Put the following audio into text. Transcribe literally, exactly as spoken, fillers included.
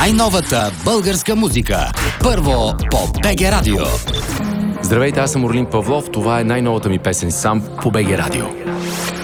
най-новата българска музика. Първо по БГ Радио. Здравейте, аз съм Орлин Павлов. Това е най-новата ми песен сам по БГ Радио.